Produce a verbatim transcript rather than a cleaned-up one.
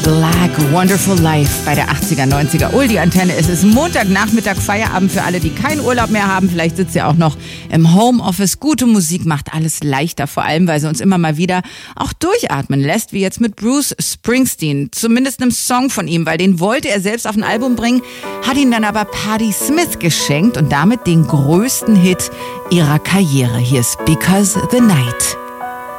Black, Wonderful Life bei der achtziger, neunziger Oldie-Antenne. Es ist Montagnachmittag, Feierabend für alle, die keinen Urlaub mehr haben. Vielleicht sitzt ihr auch noch im Homeoffice. Gute Musik macht alles leichter, vor allem, weil sie uns immer mal wieder auch durchatmen lässt, wie jetzt mit Bruce Springsteen. Zumindest einem Song von ihm, weil den wollte er selbst auf ein Album bringen, hat ihn dann aber Patti Smith geschenkt und damit den größten Hit ihrer Karriere. Hier ist Because the Night.